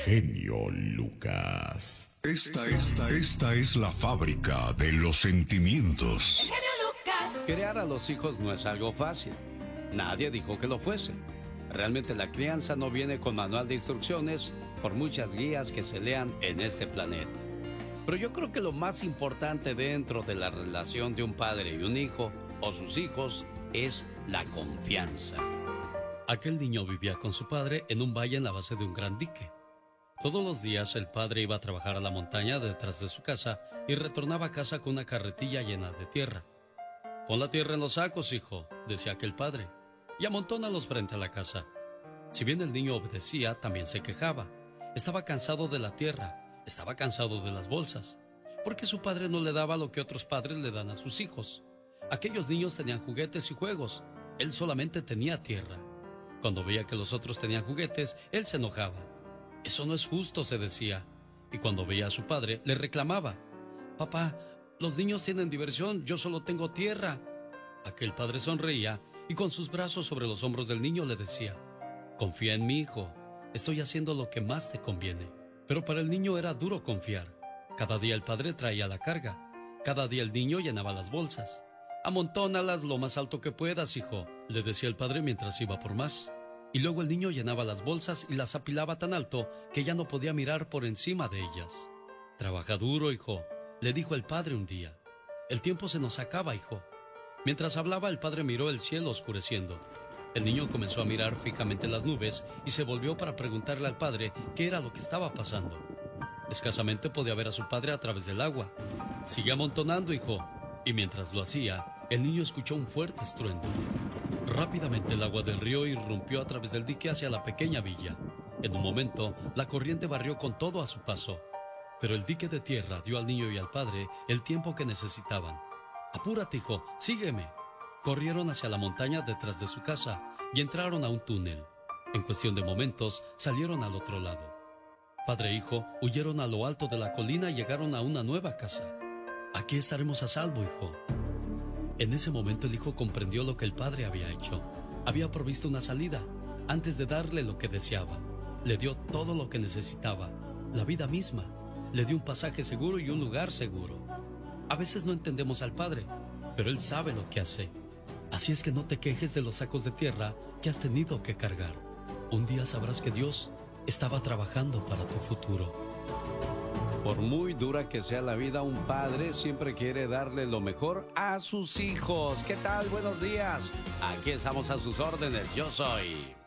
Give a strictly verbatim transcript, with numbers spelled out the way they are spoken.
genio Lucas. Esta, esta, esta es la fábrica de los sentimientos. El genio Lucas. Criar a los hijos no es algo fácil. Nadie dijo que lo fuese. Realmente la crianza no viene con manual de instrucciones, por muchas guías que se lean en este planeta. Pero yo creo que lo más importante dentro de la relación de un padre y un hijo, o sus hijos, es la confianza. Aquel niño vivía con su padre en un valle en la base de un gran dique. Todos los días el padre iba a trabajar a la montaña detrás de su casa y retornaba a casa con una carretilla llena de tierra. «Pon la tierra en los sacos, hijo», decía aquel padre, «y amontónalos frente a la casa». Si bien el niño obedecía, también se quejaba. Estaba cansado de la tierra, estaba cansado de las bolsas, porque su padre no le daba lo que otros padres le dan a sus hijos. Aquellos niños tenían juguetes y juegos, él solamente tenía tierra. Cuando veía que los otros tenían juguetes, él se enojaba. «Eso no es justo», se decía, y cuando veía a su padre, le reclamaba. «Papá, los niños tienen diversión, yo solo tengo tierra». Aquel padre sonreía y con sus brazos sobre los hombros del niño le decía: «Confía en mí, hijo, estoy haciendo lo que más te conviene». Pero para el niño era duro confiar. Cada día el padre traía la carga, cada día el niño llenaba las bolsas. «Amontónalas lo más alto que puedas, hijo», le decía el padre mientras iba por más. Y luego el niño llenaba las bolsas y las apilaba tan alto que ya no podía mirar por encima de ellas. «Trabaja duro, hijo», le dijo el padre un día. «El tiempo se nos acaba, hijo». Mientras hablaba, el padre miró el cielo oscureciendo. El niño comenzó a mirar fijamente las nubes y se volvió para preguntarle al padre qué era lo que estaba pasando. Escasamente podía ver a su padre a través del agua. «Sigue amontonando, hijo». Y mientras lo hacía, el niño escuchó un fuerte estruendo. Rápidamente el agua del río irrumpió a través del dique hacia la pequeña villa. En un momento, la corriente barrió con todo a su paso. Pero el dique de tierra dio al niño y al padre el tiempo que necesitaban. «Apúrate, hijo, sígueme». Corrieron hacia la montaña detrás de su casa y entraron a un túnel. En cuestión de momentos, salieron al otro lado. Padre e hijo huyeron a lo alto de la colina y llegaron a una nueva casa. «Aquí estaremos a salvo, hijo». En ese momento el hijo comprendió lo que el padre había hecho. Había provisto una salida antes de darle lo que deseaba. Le dio todo lo que necesitaba, la vida misma. Le dio un pasaje seguro y un lugar seguro. A veces no entendemos al padre, pero él sabe lo que hace. Así es que no te quejes de los sacos de tierra que has tenido que cargar. Un día sabrás que Dios estaba trabajando para tu futuro. Por muy dura que sea la vida, un padre siempre quiere darle lo mejor a sus hijos. ¿Qué tal? Buenos días. Aquí estamos a sus órdenes. Yo soy